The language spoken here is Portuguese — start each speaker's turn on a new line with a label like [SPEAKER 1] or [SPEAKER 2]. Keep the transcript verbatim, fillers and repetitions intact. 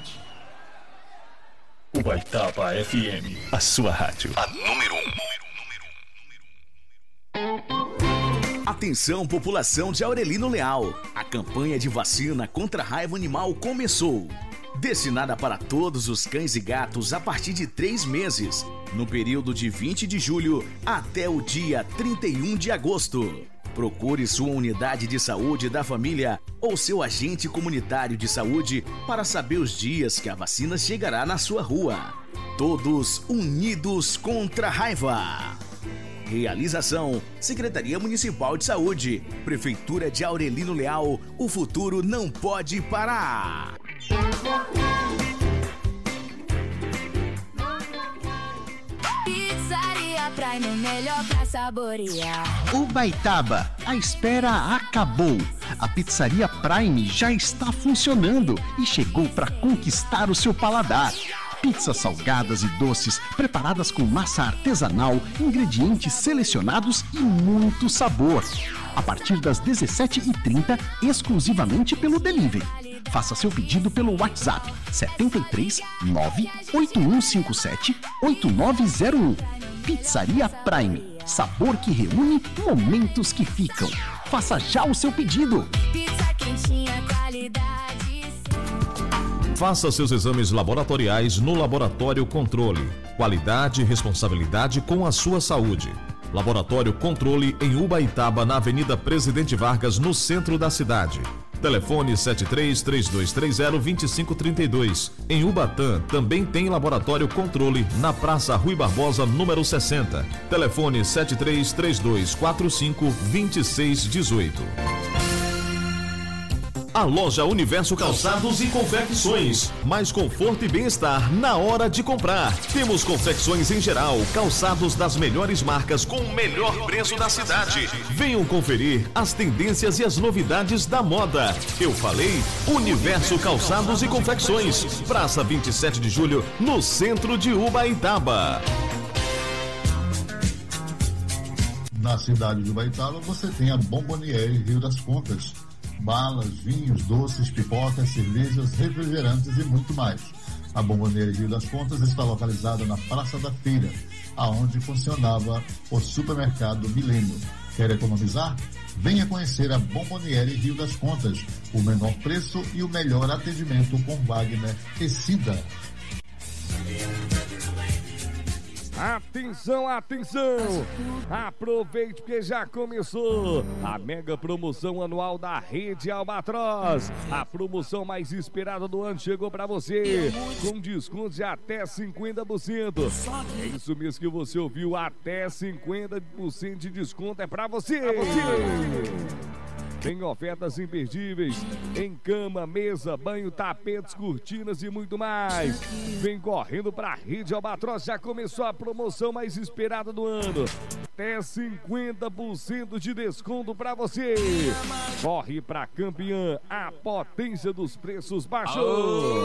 [SPEAKER 1] Ubaitaba F M, a sua rádio.
[SPEAKER 2] A número um.
[SPEAKER 3] Atenção, população de Aurelino Leal. A campanha de vacina contra a raiva animal começou. Destinada para todos os cães e gatos a partir de três meses, no período de vinte de julho até o dia trinta e um de agosto. Procure sua unidade de saúde da família ou seu agente comunitário de saúde para saber os dias que a vacina chegará na sua rua. Todos unidos contra a raiva. Realização: Secretaria Municipal de Saúde, Prefeitura de Aurelino Leal. O futuro não pode parar.
[SPEAKER 4] Pizzaria Prime, melhor pra saborear.
[SPEAKER 5] Ubaitaba, a espera acabou. A Pizzaria Prime já está funcionando e chegou para conquistar o seu paladar. Pizzas salgadas e doces, preparadas com massa artesanal, ingredientes selecionados e muito sabor. A partir das dezessete e trinta, exclusivamente pelo delivery. Faça seu pedido pelo WhatsApp sete três nove oito um cinco sete oito nove zero um. Pizzaria Prime, sabor que reúne momentos que ficam. Faça já o seu pedido.
[SPEAKER 4] Pizza quentinha, qualidade.
[SPEAKER 6] Faça seus exames laboratoriais no Laboratório Controle. Qualidade e responsabilidade com a sua saúde. Laboratório Controle em Ubaitaba, na Avenida Presidente Vargas, no centro da cidade. Telefone sete três três dois três zero dois cinco três dois. Em Ubatã também tem Laboratório Controle na Praça Rui Barbosa, número sessenta. Telefone sete três três dois quatro cinco dois seis um oito. A loja Universo Calçados e Confecções. Mais conforto e bem-estar na hora de comprar. Temos confecções em geral, calçados das melhores marcas com o melhor preço da cidade. Venham conferir as tendências e as novidades da moda. Eu falei Universo Calçados e Confecções. Praça vinte e sete de julho, no centro de Ubaitaba.
[SPEAKER 7] Na cidade de Ubaitaba você tem a Bomboniere Rio das Contas. Balas, vinhos, doces, pipocas, cervejas, refrigerantes e muito mais. A Bomboniere Rio das Contas está localizada na Praça da Feira, aonde funcionava o supermercado Milênio. Quer economizar? Venha conhecer a Bomboniere Rio das Contas. O menor preço e o melhor atendimento com Wagner e Cida.
[SPEAKER 8] Atenção, atenção! Aproveite porque já começou a mega promoção anual da Rede Albatroz. A promoção mais esperada do ano chegou para você, com descontos de até cinquenta por cento. É isso mesmo que você ouviu, até cinquenta por cento de desconto é para você. Pra você. Tem ofertas imperdíveis em cama, mesa, banho, tapetes, cortinas e muito mais. Vem correndo para a Rede Albatroz, já começou a promoção mais esperada do ano. Até cinquenta por cento de desconto para você. Corre para Campeã, a potência dos preços baixos.